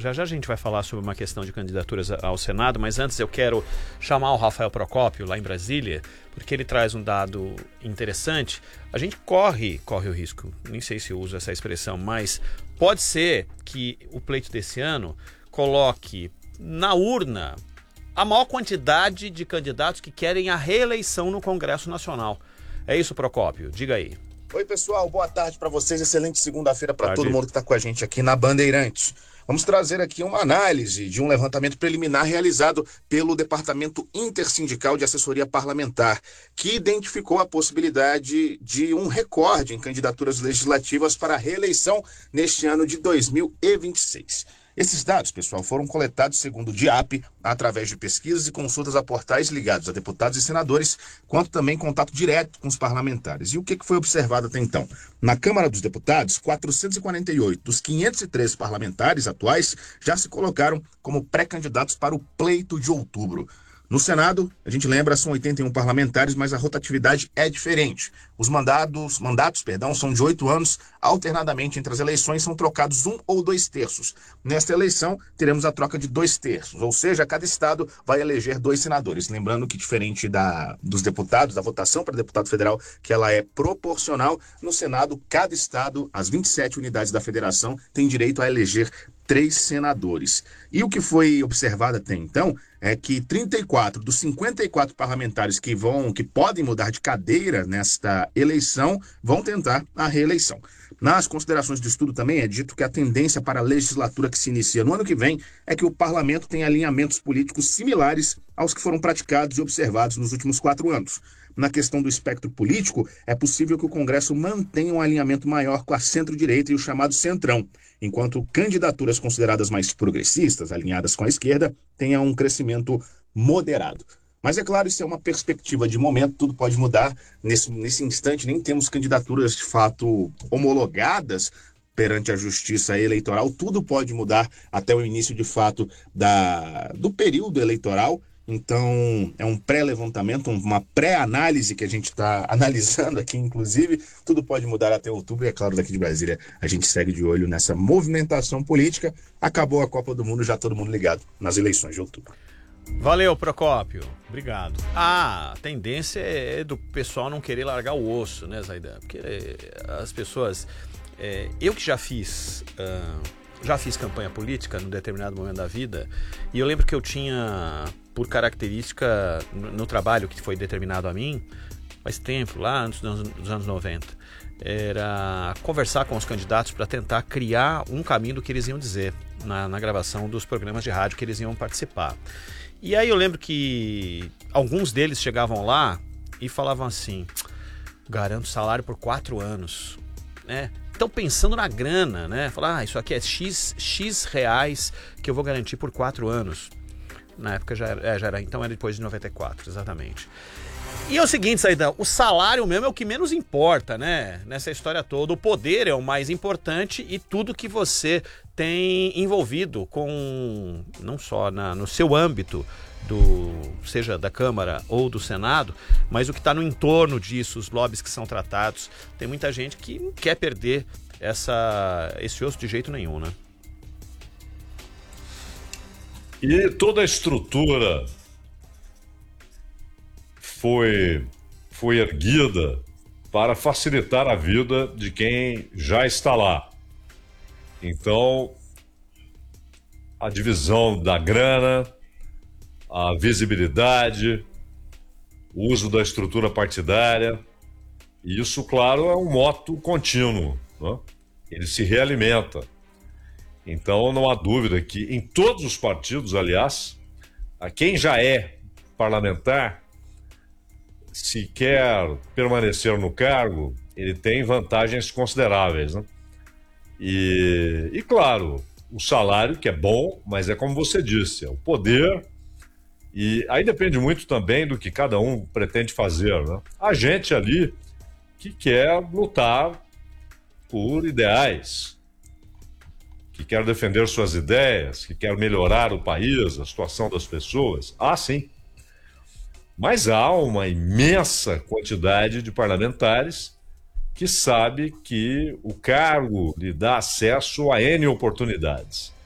Já já a gente vai falar sobre uma questão de candidaturas ao Senado, mas antes eu quero chamar o Rafael Procópio, lá em Brasília, porque ele traz um dado interessante. A gente corre o risco, nem sei se eu uso essa expressão, mas pode ser que o pleito desse ano coloque na urna a maior quantidade de candidatos que querem a reeleição no Congresso Nacional. É isso, Procópio? Diga aí. Oi, pessoal. Boa tarde para vocês. Excelente segunda-feira para todo mundo que está com a gente aqui na Bandeirantes. Vamos trazer aqui uma análise de um levantamento preliminar realizado pelo Departamento Intersindical de Assessoria Parlamentar, que identificou a possibilidade de um recorde em candidaturas legislativas para a reeleição neste ano de 2026. Esses dados, pessoal, foram coletados segundo o DIAP, através de pesquisas e consultas a portais ligados a deputados e senadores, quanto também contato direto com os parlamentares. E o que foi observado até então? Na Câmara dos Deputados, 448 dos 513 parlamentares atuais já se colocaram como pré-candidatos para o pleito de outubro. No Senado, a gente lembra, são 81 parlamentares, mas a rotatividade é diferente. Os mandatos, são de 8 anos, alternadamente entre as eleições são trocados 1 ou 2 terços. Nesta eleição, teremos a troca de 2 terços, ou seja, cada estado vai eleger 2 senadores. Lembrando que, diferente dos deputados, da votação para deputado federal, que ela é proporcional, no Senado, cada estado, as 27 unidades da federação, tem direito a eleger 3 senadores. E o que foi observado até então é que 34 dos 54 parlamentares que podem mudar de cadeira nesta eleição vão tentar a reeleição. Nas considerações do estudo também é dito que a tendência para a legislatura que se inicia no ano que vem é que o parlamento tenha alinhamentos políticos similares aos que foram praticados e observados nos últimos 4 anos. Na questão do espectro político, é possível que o Congresso mantenha um alinhamento maior com a centro-direita e o chamado centrão, enquanto candidaturas consideradas mais progressistas, alinhadas com a esquerda, tenham um crescimento moderado. Mas é claro, isso é uma perspectiva de momento, tudo pode mudar. Nesse instante, nem temos candidaturas de fato homologadas perante a justiça eleitoral, tudo pode mudar até o início de fato do período eleitoral. Então, é um pré-levantamento, uma pré-análise que a gente está analisando aqui, inclusive. Tudo pode mudar até outubro e, é claro, daqui de Brasília a gente segue de olho nessa movimentação política. Acabou a Copa do Mundo, já todo mundo ligado nas eleições de outubro. Valeu, Procópio. Obrigado. A tendência é do pessoal não querer largar o osso, né, Zaidan? Porque as pessoas... eu que já fiz campanha política num determinado momento da vida, e eu lembro que eu tinha, por característica, no trabalho que foi determinado a mim, faz tempo, lá antes dos anos 90, era conversar com os candidatos para tentar criar um caminho do que eles iam dizer na gravação dos programas de rádio que eles iam participar. E aí eu lembro que alguns deles chegavam lá e falavam assim: garanto salário por 4 anos, né? Estão pensando na grana, né? Falar, isso aqui é X reais que eu vou garantir por 4 anos. Na época já era, então era depois de 94, exatamente. E é o seguinte, Zaidan, o salário mesmo é o que menos importa, né? Nessa história toda. O poder é o mais importante e tudo que você tem envolvido com, não só no seu âmbito, seja da Câmara ou do Senado, mas o que está no entorno disso, os lobbies que são tratados. Tem muita gente que não quer perder esse osso de jeito nenhum, né? E toda a estrutura foi erguida para facilitar a vida de quem já está lá. Então, a divisão da grana, a visibilidade, o uso da estrutura partidária, e isso, claro, é um moto contínuo, né? Ele se realimenta. Então, não há dúvida que em todos os partidos, aliás, a quem já é parlamentar, se quer permanecer no cargo, ele tem vantagens consideráveis, né? E claro, o salário, que é bom, mas é como você disse, é o poder, e aí depende muito também do que cada um pretende fazer, né? Há gente ali que quer lutar por ideais, que quer defender suas ideias, que quer melhorar o país, a situação das pessoas. Ah, sim. Mas há uma imensa quantidade de parlamentares que sabe que o cargo lhe dá acesso a N oportunidades.